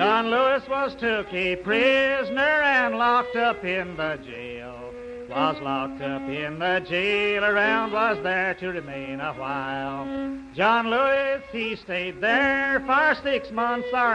John Lewis was took a prisoner and locked up in the jail. Was locked up in the jail, around was there to remain a while. John Lewis, he stayed there for 6 months or